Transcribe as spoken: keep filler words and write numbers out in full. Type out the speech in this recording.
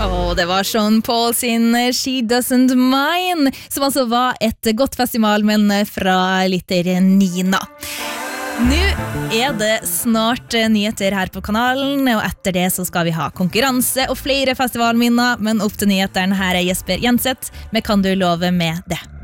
Og det var Sean Paul sin She Doesn't Mind, som altså var et godt festivalmenn fra Litter Nina. Nå er det snart nyheter her på kanalen, og etter det så skal vi ha konkurranse og flere festivalminner, men opp til nyheterne her er Jesper Jenseth, men kan du love med det?